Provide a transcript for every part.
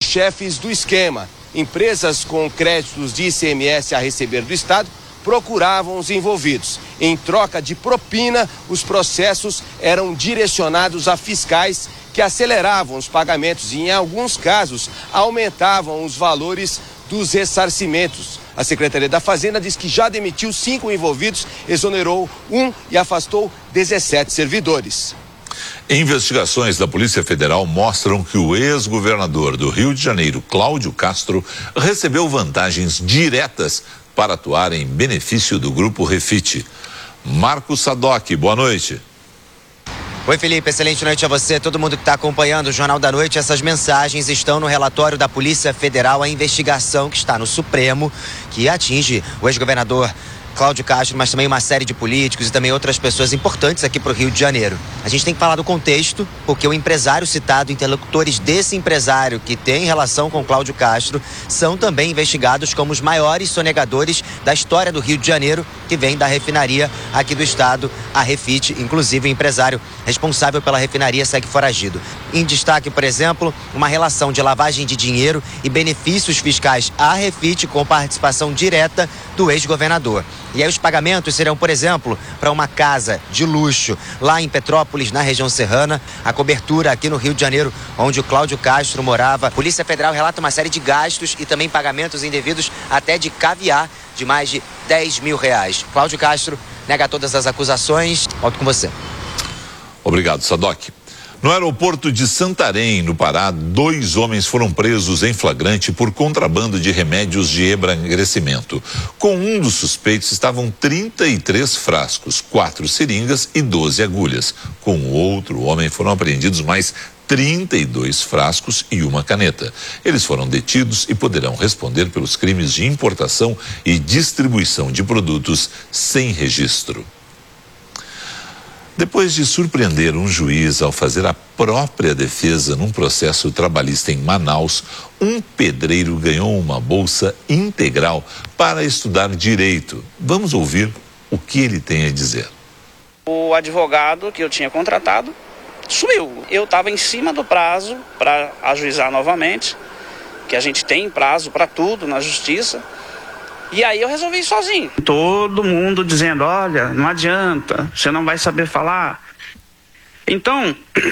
chefes do esquema. Empresas com créditos de ICMS a receber do Estado procuravam os envolvidos. Em troca de propina, os processos eram direcionados a fiscais que aceleravam os pagamentos e, em alguns casos, aumentavam os valores dos ressarcimentos. A Secretaria da Fazenda diz que já demitiu 5 envolvidos, exonerou 1 e afastou 17 servidores. Investigações da Polícia Federal mostram que o ex-governador do Rio de Janeiro, Cláudio Castro, recebeu vantagens diretas para atuar em benefício do Grupo Refit. Marcos Sadoc, boa noite. Oi, Felipe, excelente noite a você, todo mundo que está acompanhando o Jornal da Noite. Essas mensagens estão no relatório da Polícia Federal, a investigação que está no Supremo, que atinge o ex-governador Cláudio Castro, mas também uma série de políticos e também outras pessoas importantes aqui para o Rio de Janeiro. A gente tem que falar do contexto, porque o empresário citado, interlocutores desse empresário que tem relação com Cláudio Castro, são também investigados como os maiores sonegadores da história do Rio de Janeiro, que vem da refinaria aqui do estado, a Refit. Inclusive, o empresário responsável pela refinaria segue foragido. Em destaque, por exemplo, uma relação de lavagem de dinheiro e benefícios fiscais à Refit com participação direta do ex-governador. E aí os pagamentos serão, por exemplo, para uma casa de luxo lá em Petrópolis, na região serrana, a cobertura aqui no Rio de Janeiro, onde o Cláudio Castro morava. A Polícia Federal relata uma série de gastos e também pagamentos indevidos até de caviar de mais de R$10 mil. Cláudio Castro nega todas as acusações. Volto com você. Obrigado, Sadoc. No aeroporto de Santarém, no Pará, 2 homens foram presos em flagrante por contrabando de remédios de emagrecimento. Com um dos suspeitos estavam 33 frascos, 4 seringas e 12 agulhas. Com o outro homem foram apreendidos mais 32 frascos e uma caneta. Eles foram detidos e poderão responder pelos crimes de importação e distribuição de produtos sem registro. Depois de surpreender um juiz ao fazer a própria defesa num processo trabalhista em Manaus, um pedreiro ganhou uma bolsa integral para estudar direito. Vamos ouvir o que ele tem a dizer. O advogado que eu tinha contratado sumiu. Eu estava em cima do prazo para ajuizar novamente, que a gente tem prazo para tudo na justiça. E aí eu resolvi ir sozinho. Todo mundo dizendo, olha, não adianta, você não vai saber falar. Então,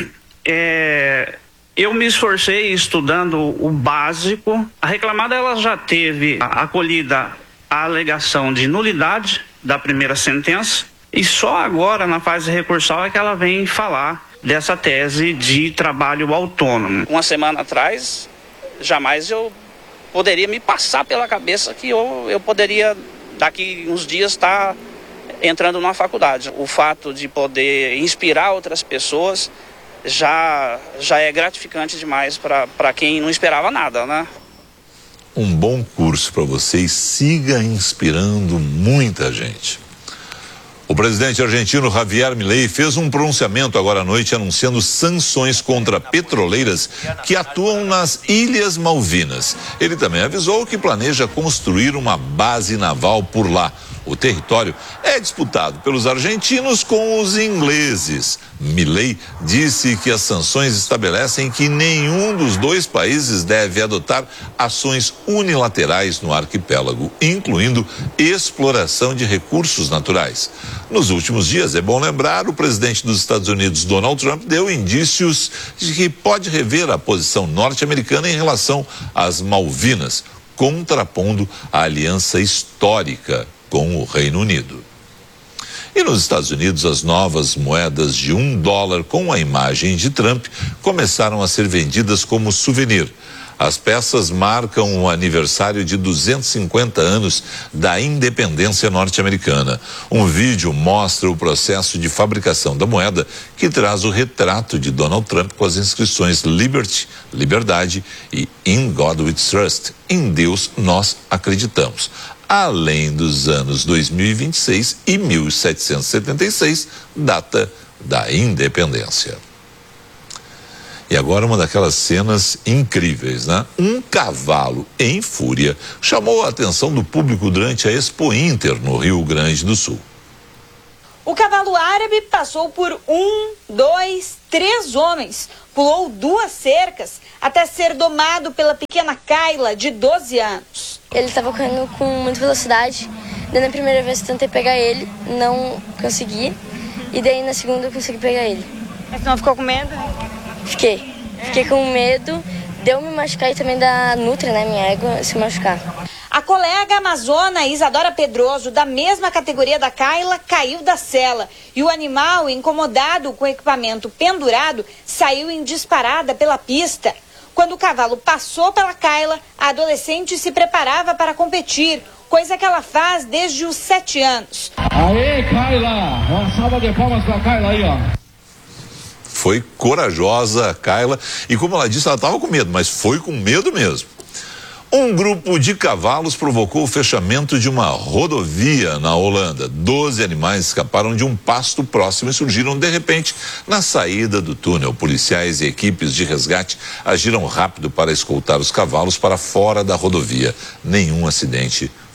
eu me esforcei estudando o básico. A reclamada ela já teve acolhida a alegação de nulidade da primeira sentença. E só agora, na fase recursal, é que ela vem falar dessa tese de trabalho autônomo. Uma semana atrás, jamais eu poderia me passar pela cabeça que eu poderia, daqui uns dias, estar entrando numa faculdade. O fato de poder inspirar outras pessoas já é gratificante demais para quem não esperava nada, né? Um bom curso para você e siga inspirando muita gente. O presidente argentino Javier Milei fez um pronunciamento agora à noite anunciando sanções contra petroleiras que atuam nas Ilhas Malvinas. Ele também avisou que planeja construir uma base naval por lá. O território é disputado pelos argentinos com os ingleses. Milei disse que as sanções estabelecem que nenhum dos 2 países deve adotar ações unilaterais no arquipélago, incluindo exploração de recursos naturais. Nos últimos dias, é bom lembrar, o presidente dos Estados Unidos, Donald Trump, deu indícios de que pode rever a posição norte-americana em relação às Malvinas, contrapondo a aliança histórica com o Reino Unido. E nos Estados Unidos, as novas moedas de $1 com a imagem de Trump começaram a ser vendidas como souvenir. As peças marcam o aniversário de 250 anos da independência norte-americana. Um vídeo mostra o processo de fabricação da moeda, que traz o retrato de Donald Trump com as inscrições Liberty, liberdade, e In God We Trust, em Deus nós acreditamos, além dos anos 2026 e 1776, data da independência. E agora uma daquelas cenas incríveis, né? Um cavalo em fúria chamou a atenção do público durante a Expo Inter no Rio Grande do Sul. O cavalo árabe passou por 1, 2, 3 homens, pulou 2 cercas até ser domado pela pequena Kayla, de 12 anos. Ele estava correndo com muita velocidade. Daí na primeira vez eu tentei pegar ele, não consegui. E daí na segunda eu consegui pegar ele. Mas não ficou com medo? Fiquei com medo de eu me machucar e também da Nutria, né, minha égua, se machucar. A colega amazona Isadora Pedroso, da mesma categoria da Kayla, caiu da sela. E o animal, incomodado com o equipamento pendurado, saiu em disparada pela pista. Quando o cavalo passou pela Kayla, a adolescente se preparava para competir, coisa que ela faz desde os 7 anos. Aê, Kayla! Uma salva de palmas para a Kayla aí, ó. Foi corajosa a Kayla e, como ela disse, ela estava com medo, mas foi com medo mesmo. Um grupo de cavalos provocou o fechamento de uma rodovia na Holanda. 12 animais escaparam de um pasto próximo e surgiram de repente na saída do túnel. Policiais e equipes de resgate agiram rápido para escoltar os cavalos para fora da rodovia. Nenhum acidente